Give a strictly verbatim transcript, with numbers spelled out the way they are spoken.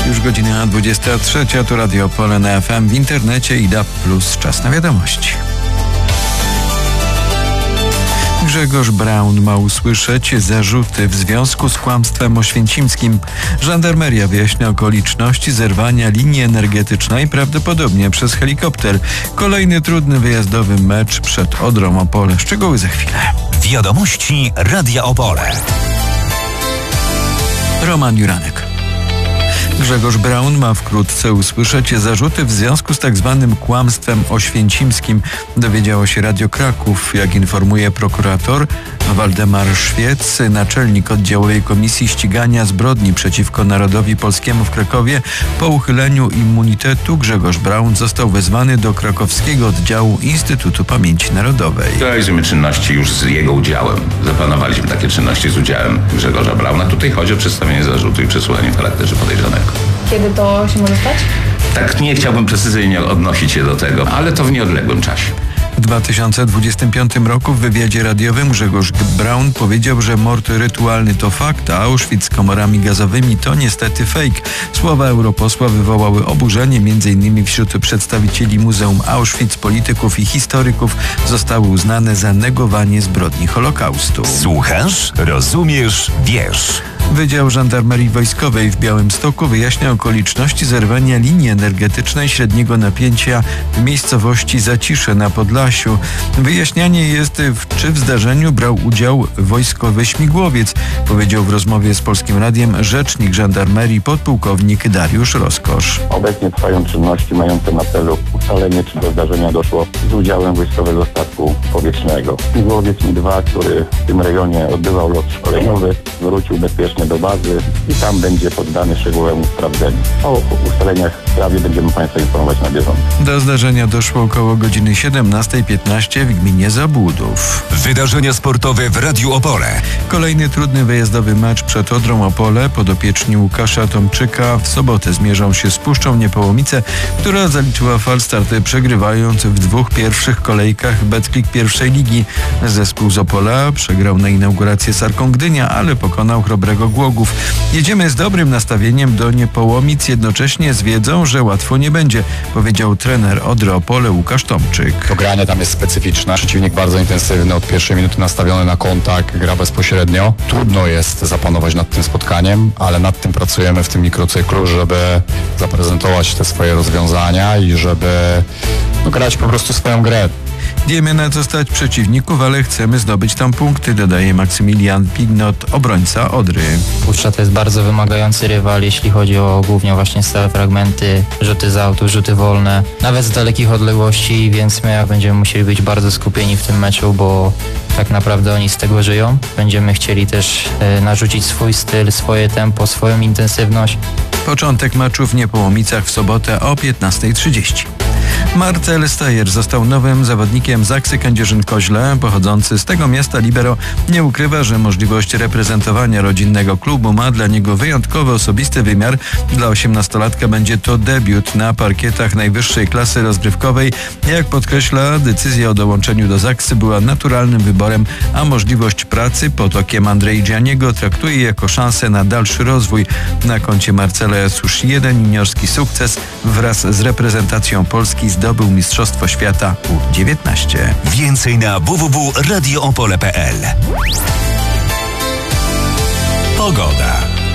Już godzina dwudziesta trzecia, to Radio Opole na F M, w internecie i D A B plus. Czas na wiadomości. Grzegorz Braun ma usłyszeć zarzuty w związku z kłamstwem oświęcimskim. Żandarmeria wyjaśnia okoliczności zerwania linii energetycznej, prawdopodobnie przez helikopter. Kolejny trudny wyjazdowy mecz przed Odrą Opole. Szczegóły za chwilę. Wiadomości Radia Opole. Roman Juranek. Grzegorz Braun ma wkrótce usłyszeć zarzuty w związku z tak zwanym kłamstwem oświęcimskim. Dowiedziało się Radio Kraków. Jak informuje prokurator Waldemar Szwiec, naczelnik oddziałowej Komisji Ścigania Zbrodni przeciwko Narodowi Polskiemu w Krakowie, po uchyleniu immunitetu Grzegorz Braun został wezwany do krakowskiego oddziału Instytutu Pamięci Narodowej. Realizujemy czynności już z jego udziałem. Zaplanowaliśmy takie czynności z udziałem Grzegorza Brauna. Tutaj chodzi o przedstawienie zarzutu i przesłuchanie w charakterze podejrzanego. Kiedy to się może stać? Tak, nie chciałbym precyzyjnie odnosić się do tego, ale to w nieodległym czasie. W dwa tysiące dwudziestym piątym roku w wywiadzie radiowym Grzegorz Braun powiedział, że mord rytualny to fakt, a Auschwitz z komorami gazowymi to niestety fake. Słowa europosła wywołały oburzenie m.in. wśród przedstawicieli Muzeum Auschwitz, polityków i historyków. Zostały uznane za negowanie zbrodni Holokaustu. Słuchasz, rozumiesz, wiesz. Wydział Żandarmerii Wojskowej w Białymstoku wyjaśnia okoliczności zerwania linii energetycznej średniego napięcia w miejscowości Zacisze na Podlasiu. Wyjaśnianie jest, w, czy w zdarzeniu brał udział wojskowy śmigłowiec, powiedział w rozmowie z Polskim Radiem rzecznik żandarmerii podpułkownik Dariusz Rozkosz. Obecnie trwają czynności mające na celu ustalenie, czy do zdarzenia doszło z udziałem wojskowego statku powietrznego. Śmigłowiec M I dwa, który w tym rejonie odbywał lot szkoleniowy, wrócił bezpiecznie do bazy i tam będzie poddany szczegółowemu sprawdzeniu. O ustaleniach w sprawie będziemy Państwa informować na bieżąco. Do zdarzenia doszło około godziny siedemnasta piętnaście w gminie Zabłudów. Wydarzenia sportowe w Radiu Opole. Kolejny trudny wyjazdowy mecz przed Odrą Opole. Podopieczni Łukasza Tomczyka w sobotę zmierzą się z Puszczą Niepołomice, która zaliczyła falstart, przegrywając w dwóch pierwszych kolejkach Betclic pierwszej ligi. Zespół z Opola przegrał na inaugurację z Arką Gdynia, ale pokonał chrobrego Głogów. Jedziemy z dobrym nastawieniem do Niepołomic, jednocześnie z wiedzą, że łatwo nie będzie, powiedział trener Odry Opole Łukasz Tomczyk. Granie tam jest specyficzne. Przeciwnik bardzo intensywny, od pierwszej minuty nastawiony na kontakt, gra bezpośrednio. Trudno jest zapanować nad tym spotkaniem, ale nad tym pracujemy w tym mikrocyklu, żeby zaprezentować te swoje rozwiązania i żeby no, grać po prostu swoją grę. Wiemy, na co stać przeciwników, ale chcemy zdobyć tam punkty, dodaje Maksymilian Pignot, obrońca Odry. Puszcza to jest bardzo wymagający rywal, jeśli chodzi o głównie właśnie stałe fragmenty, rzuty z autu, rzuty wolne, nawet z dalekich odległości, więc my będziemy musieli być bardzo skupieni w tym meczu, bo tak naprawdę oni z tego żyją. Będziemy chcieli też e, narzucić swój styl, swoje tempo, swoją intensywność. Początek meczu w Niepołomicach w sobotę o piętnasta trzydzieści. Marcel Steyer został nowym zawodnikiem Zaksy Kędzierzyn-Koźle. Pochodzący z tego miasta libero nie ukrywa, że możliwość reprezentowania rodzinnego klubu ma dla niego wyjątkowy, osobisty wymiar. Dla osiemnastolatka będzie to debiut na parkietach najwyższej klasy rozgrywkowej. Jak podkreśla, decyzja o dołączeniu do Zaksy była naturalnym wyborem, a możliwość pracy pod okiem Andrei Gianiego traktuje jako szansę na dalszy rozwój. Na koncie Marcela jest już jeden juniorski sukces. Wraz z reprezentacją Polski zdobył Mistrzostwo Świata U dziewiętnaście. Więcej na w w w kropka radio opole kropka p l. Pogoda.